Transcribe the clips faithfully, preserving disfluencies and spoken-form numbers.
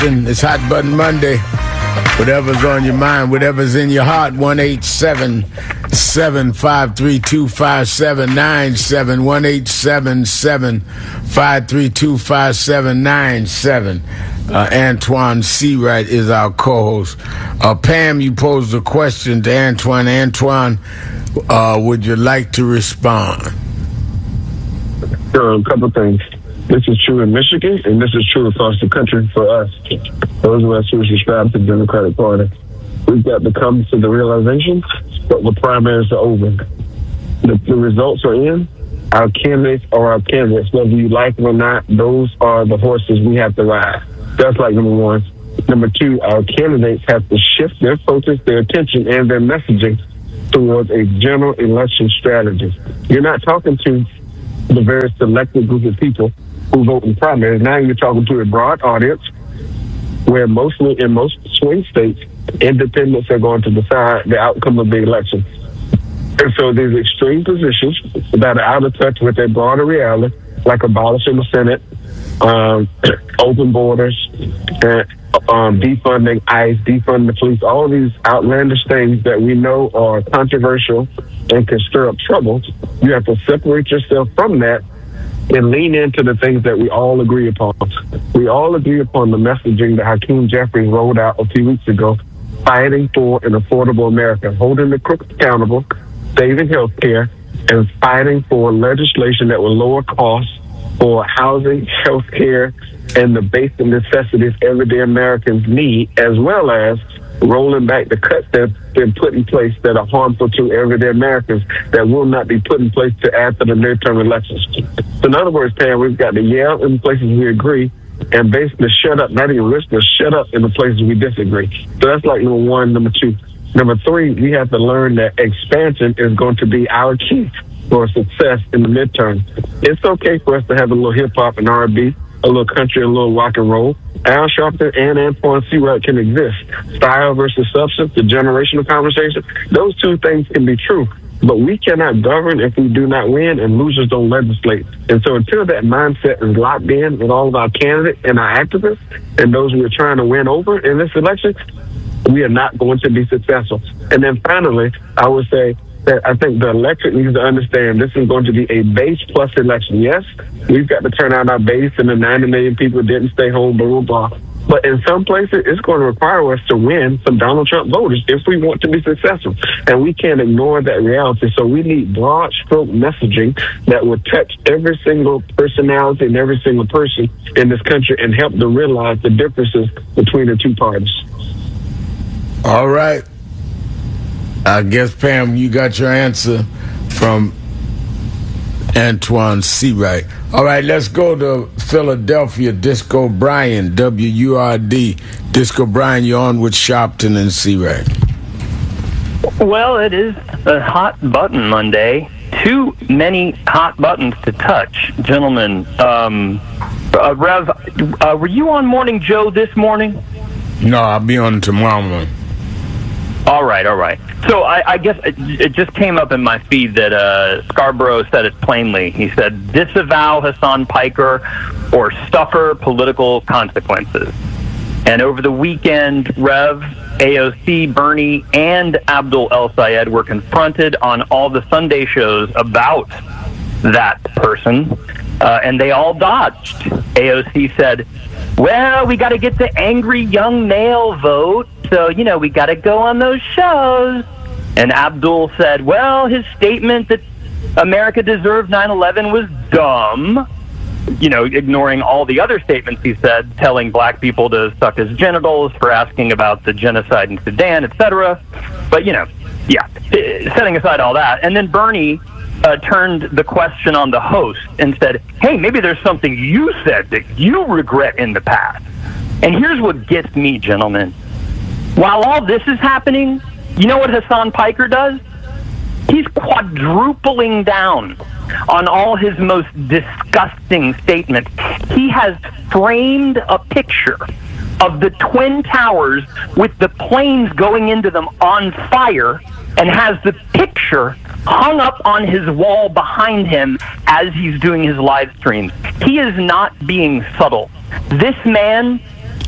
It's Hot Button Monday. Whatever's on your mind, whatever's in your heart, one eight seven seven five three two five seven nine seven, one eight seven seven five three two five seven nine seven. Uh, Antoine Seawright is our co-host. Uh, Pam, you posed a question to Antoine. Antoine, uh, would you like to respond? Sure, a couple things. This is true in Michigan, and this is true across the country for us, those of us who subscribe to the Democratic Party. We've got to come to the realization that the primaries are over. The, the results are in. Our candidates are our candidates. Whether you like them or not, those are the horses we have to ride. That's like number one. Number two, our candidates have to shift their focus, their attention, and their messaging towards a general election strategy. You're not talking to the very selected group of people who vote in primaries. Now you're talking to a broad audience where mostly in most swing states, independents are going to decide the outcome of the election. And so these extreme positions that are out of touch with their broader reality, like abolishing the Senate, um, open borders, and, um, defunding ICE, defunding the police, all these outlandish things that we know are controversial and can stir up trouble, you have to separate yourself from that and lean into the things that we all agree upon. We all agree upon the messaging that Hakeem Jeffries rolled out a few weeks ago, fighting for an affordable America, holding the crooks accountable, saving health care, and fighting for legislation that will lower costs for housing, health care, and the basic necessities everyday Americans need, as well as rolling back the cuts that have been put in place that are harmful to everyday Americans that will not be put in place to after the midterm elections. So in other words, Pam, we've got to yell in places we agree and basically shut up, not even listen, to shut up in the places we disagree. So that's like number one. Number two. Number three, we have to learn that expansion is going to be our key for success in the midterm. It's okay for us to have a little hip-hop and R and B, a little country, a little rock and roll. Al Sharpton and Antoine Seawright can exist. Style versus substance, the generational conversation, those two things can be true. But we cannot govern if we do not win, and losers don't legislate. And so until that mindset is locked in with all of our candidates and our activists and those we're trying to win over in this election, we are not going to be successful. And then finally, I would say that I think the electorate needs to understand this is going to be a base plus election. Yes, we've got to turn out our base, and the ninety million people didn't stay home, blah, blah, blah. But in some places, it's going to require us to win some Donald Trump voters if we want to be successful. And we can't ignore that reality. So we need broad stroke messaging that will touch every single personality and every single person in this country and help them realize the differences between the two parties. All right. I guess, Pam, you got your answer from Antoine Seawright. All right, let's go to Philadelphia. Disco Brian, W U R D. Disco Brian, you're on with Sharpton and Seawright. Well, it is a hot button Monday. Too many hot buttons to touch. Gentlemen, um, uh, Rev, uh, were you on Morning Joe this morning? No, I'll be on tomorrow morning. All right, all right. So I, I guess it, it just came up in my feed that uh, Scarborough said it plainly. He said, disavow Hassan Piker or suffer political consequences. And over the weekend, Rev, A O C, Bernie, and Abdul El Sayed were confronted on all the Sunday shows about that person, uh, and they all dodged. A O C said, well, we got to get the angry young male vote, so, you know, we got to go on those shows. And Abdul said, well, his statement that America deserved nine eleven was dumb, you know, ignoring all the other statements he said, telling black people to suck his genitals for asking about the genocide in Sudan, et cetera. But, you know, yeah, setting aside all that. And then Bernie uh, turned the question on the host and said, hey, maybe there's something you said that you regret in the past. And here's what gets me, gentlemen. While all this is happening, you know what Hassan Piker does? He's quadrupling down on all his most disgusting statements. He has framed a picture of the Twin Towers with the planes going into them on fire and has the picture hung up on his wall behind him as he's doing his live streams. He is not being subtle. This man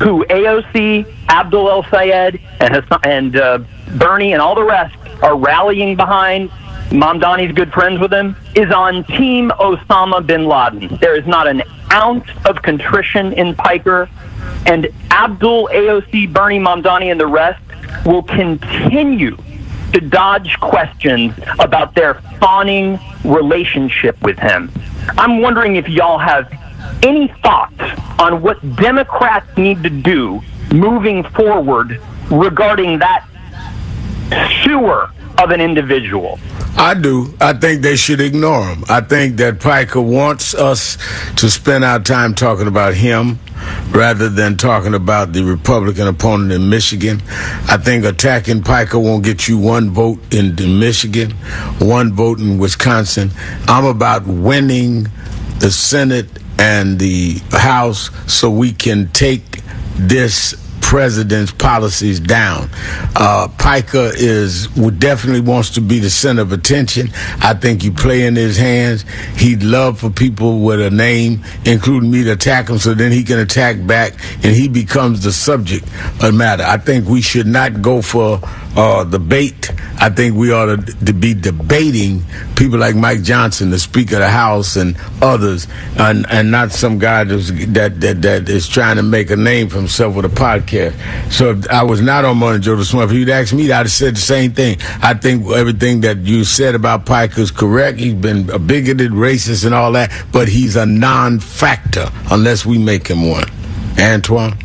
who A O C, Abdul El Sayed, and, Hassan, and uh, Bernie and all the rest are rallying behind, Mamdani's good friends with him, is on Team Osama bin Laden. There is not an ounce of contrition in Piker, and Abdul, A O C, Bernie, Mamdani, and the rest will continue to dodge questions about their fawning relationship with him. I'm wondering if y'all have any thoughts on what Democrats need to do moving forward regarding that sewer of an individual. I do. I think they should ignore him. I think that Piker wants us to spend our time talking about him rather than talking about the Republican opponent in Michigan. I think attacking Piker won't get you one vote in Michigan, one vote in Wisconsin. I'm about winning the Senate and the House so we can take this president's policies down. Uh, Piker is definitely wants to be the center of attention. I think you play in his hands. He'd love for people with a name, including me, to attack him so then he can attack back and he becomes the subject of the matter. I think we should not go for uh, debate. I think we ought to, to be debating people like Mike Johnson, the Speaker of the House, and others, and, and not some guy that's, that, that that is trying to make a name for himself with a podcast. So if I was not on Morning Joe this morning, if you'd asked me, I'd have said the same thing. I think everything that you said about Piker is correct. He's been a bigoted, racist, and all that, but he's a non-factor unless we make him one. Antoine?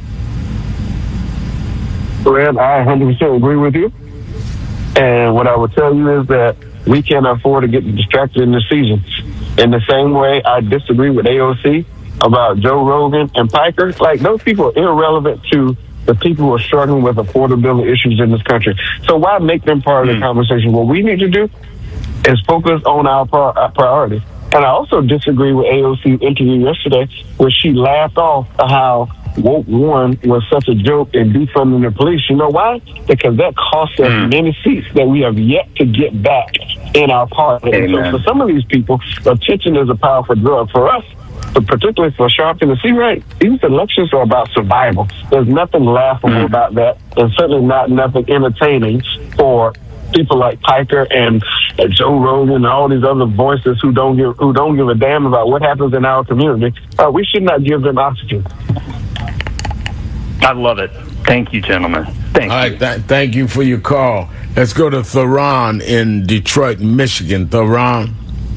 Well, I one hundred percent agree with you. And what I would tell you is that we can't afford to get distracted in the season. In the same way, I disagree with A O C about Joe Rogan and Piker. Like, those people are irrelevant to the people who are struggling with affordability issues in this country. So why make them part of the conversation? What we need to do is focus on our, pri- our priorities. And I also disagree with A O C's interview yesterday where she laughed off how Woke One was such a joke and defunding the police. You know why? Because that cost us mm. many seats that we have yet to get back in our party. And so for some of these people, attention is a powerful drug. For us, but particularly for Sharpton to see, right, these elections are about survival. There's nothing laughable mm. about that, and certainly not nothing entertaining for people like Piker and uh, Joe Rogan and all these other voices who don't give who don't give a damn about what happens in our community. Uh, we should not give them oxygen. I love it. Thank you, gentlemen. Thank All you. right, th- thank you for your call. Let's go to Theron in Detroit, Michigan. Theron.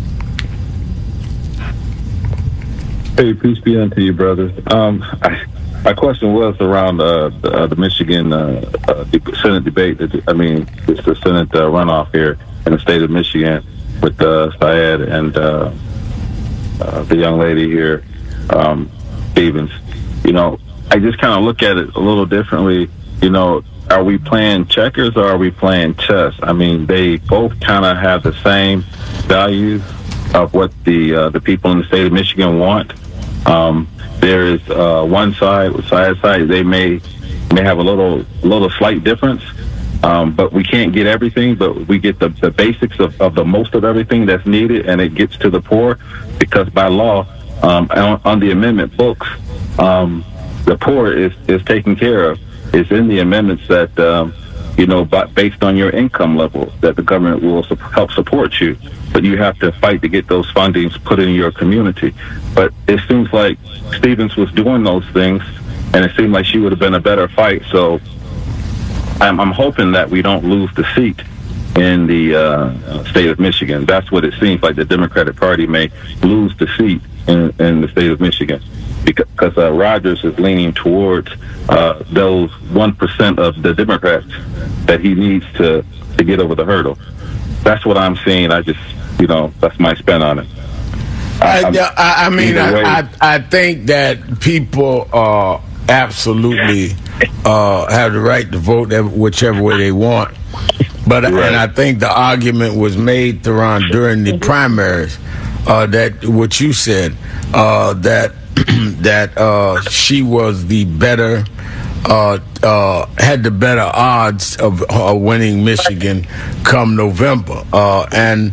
Hey, peace be unto you, brothers. Um, I, my question was around uh, the, uh, the Michigan uh, uh, Senate debate. I mean, it's the Senate uh, runoff here in the state of Michigan with uh, Syed and uh, uh, the young lady here, um, Stevens. You know, I just kind of look at it a little differently. You know, are we playing checkers or are we playing chess? I mean, they both kind of have the same values of what the uh, the people in the state of Michigan want. Um, there is uh, one side, with side side, they may may have a little little slight difference, um, but we can't get everything. But we get the, the basics of, of the most of everything that's needed, and it gets to the poor because by law, um, on, on the amendment books, um, the poor is, is taken care of. It's in the amendments that, um, you know, based on your income level, that the government will su- help support you. But you have to fight to get those fundings put in your community. But it seems like Stevens was doing those things, and it seemed like she would have been a better fight. So I'm, I'm hoping that we don't lose the seat in the uh, state of Michigan. That's what it seems like. The Democratic Party may lose the seat in, in the state of Michigan, because uh, Rogers is leaning towards uh, those one percent of the Democrats that he needs to, to get over the hurdle. That's what I'm seeing. I just, you know, that's my spin on it. I, I, I mean, I, I, I think that people uh, absolutely uh, have the right to vote whichever way they want. But right. And I think the argument was made, Theron, during the primaries, uh, that what you said, uh, that that uh, she was the better, uh, uh, had the better odds of uh, winning Michigan come November. Uh, and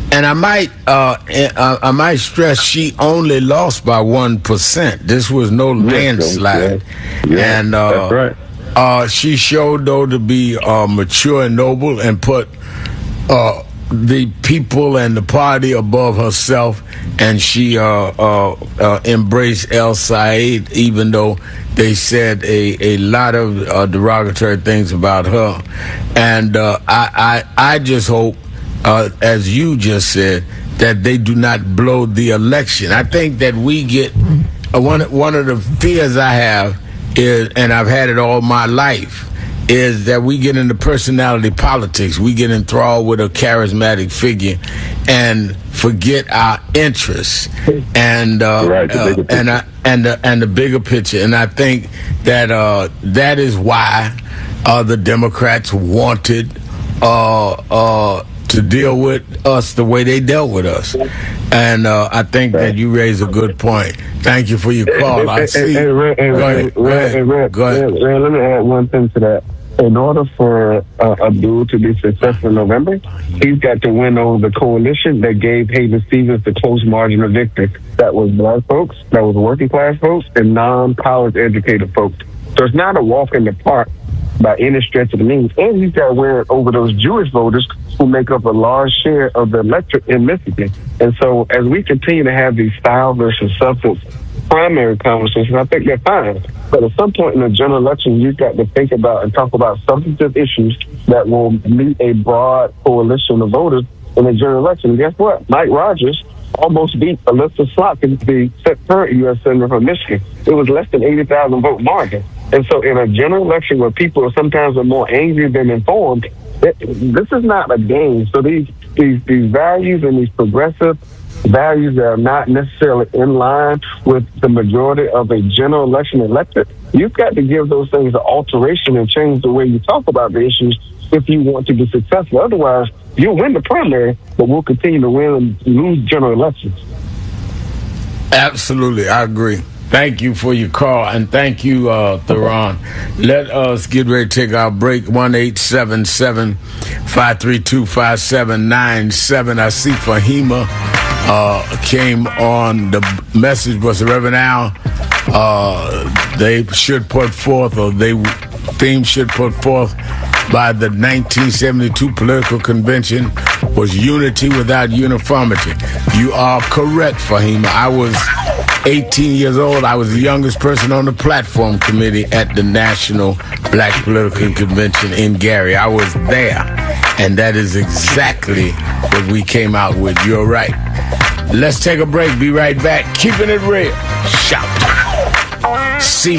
And I might, uh, I might stress, she only lost by one percent. This was no landslide. Yeah, yeah, and uh, that's right. Uh, she showed, though, to be uh, mature and noble, and put uh, the people and the party above herself. And she uh, uh, uh, embraced El Sayed, even though they said a, a lot of uh, derogatory things about her. And uh, I, I, I just hope, uh, as you just said, that they do not blow the election. I think that we get uh, one one of the fears I have is, and I've had it all my life, is that we get into personality politics. We get enthralled with a charismatic figure and forget our interests and uh, right, uh, and uh, and the, and the bigger picture. And I think that uh, that is why uh, the Democrats wanted uh, uh, to deal with us the way they dealt with us. And uh, I think that you raise a good point. Thank you for your call. I see. Hey, Red, hey, Go ahead. Go ahead. Red, Go ahead. Red, Red, let me add one thing to that. In order for uh, Abdul to be successful in November, he's got to win over the coalition that gave Haven Stevens the close margin of victory. That was black folks, that was working class folks, and non-college educated folks. So it's not a walk in the park by any stretch of the means. And he's got to win over those Jewish voters who make up a large share of the electorate in Michigan. And so as we continue to have these style versus substance primary conversations, I think they're fine. But at some point in the general election, you've got to think about and talk about substantive issues that will meet a broad coalition of voters in the general election. And guess what? Mike Rogers almost beat Alyssa Slotkin, the current U S Senator from Michigan. It was less than eighty thousand vote margin. And so in a general election where people are sometimes are more angry than informed, it, this is not a game. So these, these, these values and these progressive values that are not necessarily in line with the majority of a general election electorate, you've got to give those things an alteration and change the way you talk about the issues if you want to be successful. Otherwise, you'll win the primary, but we'll continue to win and lose general elections. Absolutely, I agree. Thank you for your call, and thank you, uh, Theron. Let us get ready to take our break. one eight seven seven, five three two, five seven nine seven. I see Fahima uh, came on. The message was Reverend Al. Uh, they should put forth, or they theme should put forth by the nineteen seventy-two political convention was unity without uniformity. You are correct, Fahima. I was eighteen years old. I was the youngest person on the platform committee at the National Black Political Convention in Gary. I was there, and that is exactly what we came out with. You're right. Let's take a break. Be right back. Keeping it real. Shout. See